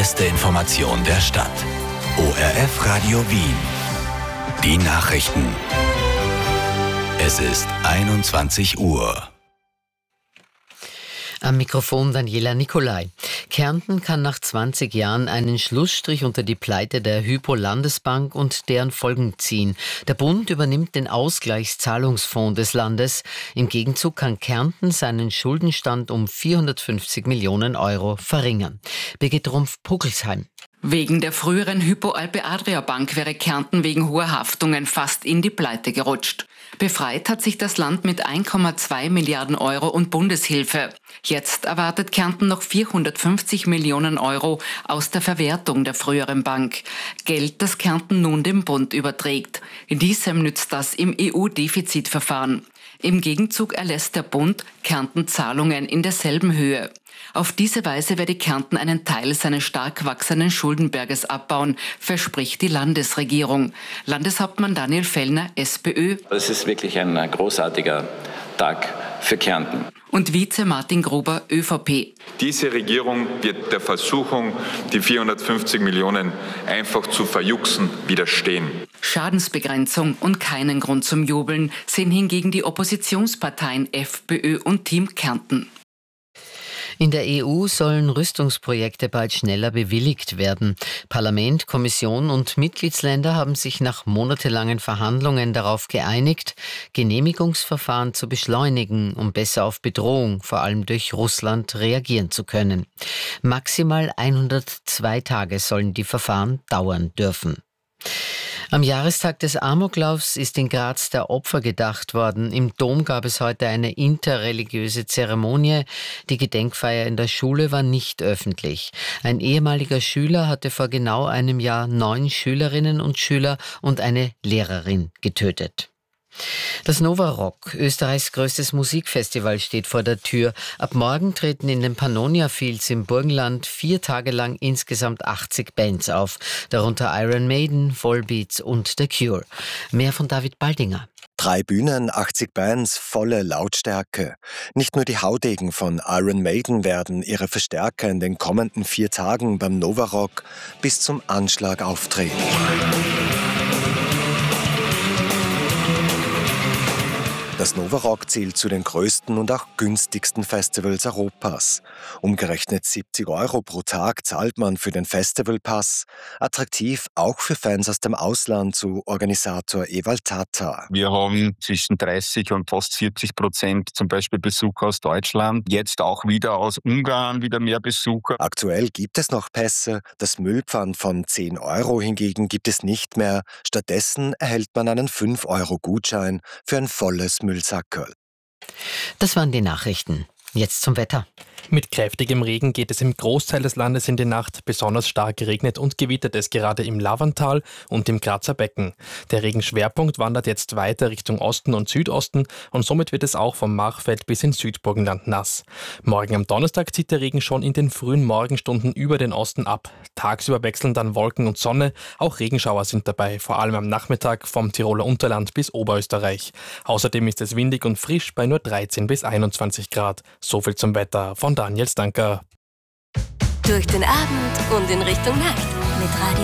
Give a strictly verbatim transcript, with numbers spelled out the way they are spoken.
erste Information der Stadt. O R F Radio Wien. Die Nachrichten. Es ist einundzwanzig Uhr. Am Mikrofon Daniela Nicolai. Kärnten kann nach zwanzig Jahren einen Schlussstrich unter die Pleite der Hypo-Landesbank und deren Folgen ziehen. Der Bund übernimmt den Ausgleichszahlungsfonds des Landes. Im Gegenzug kann Kärnten seinen Schuldenstand um vierhundertfünfzig Millionen Euro verringern. Birgit Rumpf-Puckelsheim. Wegen der früheren Hypo Alpe Adria Bank wäre Kärnten wegen hoher Haftungen fast in die Pleite gerutscht. Befreit hat sich das Land mit ein Komma zwei Milliarden Euro und Bundeshilfe. Jetzt erwartet Kärnten noch vierhundertfünfzig Millionen Euro aus der Verwertung der früheren Bank. Geld, das Kärnten nun dem Bund überträgt. Diesem nützt das im E U-Defizitverfahren. Im Gegenzug erlässt der Bund Kärnten Zahlungen in derselben Höhe. Auf diese Weise werde Kärnten einen Teil seines stark wachsenden Schuldenberges abbauen, verspricht die Landesregierung. Landeshauptmann Daniel Fellner, SPÖ. Es ist wirklich ein großartiger Tag für Kärnten. Und Vize Martin Gruber, ÖVP. Diese Regierung wird der Versuchung, die vierhundertfünfzig Millionen einfach zu verjuxen, widerstehen. Schadensbegrenzung und keinen Grund zum Jubeln sehen hingegen die Oppositionsparteien FPÖ und Team Kärnten. In der E U sollen Rüstungsprojekte bald schneller bewilligt werden. Parlament, Kommission und Mitgliedsländer haben sich nach monatelangen Verhandlungen darauf geeinigt, Genehmigungsverfahren zu beschleunigen, um besser auf Bedrohung, vor allem durch Russland, reagieren zu können. Maximal hundertzwei Tage sollen die Verfahren dauern dürfen. Am Jahrestag des Amoklaufs ist in Graz der Opfer gedacht worden. Im Dom gab es heute eine interreligiöse Zeremonie. Die Gedenkfeier in der Schule war nicht öffentlich. Ein ehemaliger Schüler hatte vor genau einem Jahr neun Schülerinnen und Schüler und eine Lehrerin getötet. Das Nova Rock, Österreichs größtes Musikfestival, steht vor der Tür. Ab morgen treten in den Pannonia Fields im Burgenland vier Tage lang insgesamt achtzig Bands auf, darunter Iron Maiden, Volbeats und The Cure. Mehr von David Baldinger. Drei Bühnen, achtzig Bands, volle Lautstärke. Nicht nur die Haudegen von Iron Maiden werden ihre Verstärker in den kommenden vier Tagen beim Nova Rock bis zum Anschlag auftreten. Das Nova Rock zählt zu den größten und auch günstigsten Festivals Europas. Umgerechnet siebzig Euro pro Tag zahlt man für den Festivalpass. Attraktiv auch für Fans aus dem Ausland, so Organisator Ewald Tata. Wir haben zwischen dreißig und fast vierzig Prozent zum Beispiel Besucher aus Deutschland. Jetzt auch wieder aus Ungarn wieder mehr Besucher. Aktuell gibt es noch Pässe. Das Müllpfand von zehn Euro hingegen gibt es nicht mehr. Stattdessen erhält man einen fünf Euro Gutschein für ein volles Müllsackerl. Das waren die Nachrichten. Jetzt zum Wetter. Mit kräftigem Regen geht es im Großteil des Landes in die Nacht. Besonders stark regnet und gewittert es gerade im Lavantal und im Grazer Becken. Der Regenschwerpunkt wandert jetzt weiter Richtung Osten und Südosten und somit wird es auch vom Machfeld bis ins Südburgenland nass. Morgen am Donnerstag zieht der Regen schon in den frühen Morgenstunden über den Osten ab. Tagsüber wechseln dann Wolken und Sonne. Auch Regenschauer sind dabei, vor allem am Nachmittag vom Tiroler Unterland bis Oberösterreich. Außerdem ist es windig und frisch bei nur dreizehn bis einundzwanzig Grad. So viel zum Wetter von Daniel Stanker. Durch den Abend und in Richtung Nacht mit Radio